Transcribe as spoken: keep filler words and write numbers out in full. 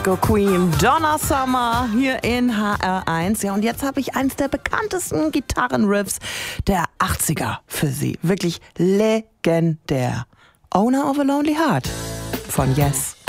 Go Queen, Donna Summer hier in H R eins. Ja, und jetzt habe ich eins der bekanntesten Gitarrenriffs der achtziger für Sie. Wirklich legendär. Owner of a Lonely Heart von Yes.